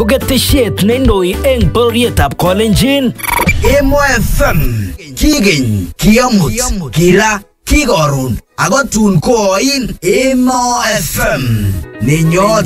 ko ketesiet neindoi eng bororietab Kalenjin. Emo FM kigeny, kiamut, kira, kikorun, ako tun koin Emo FM nenyo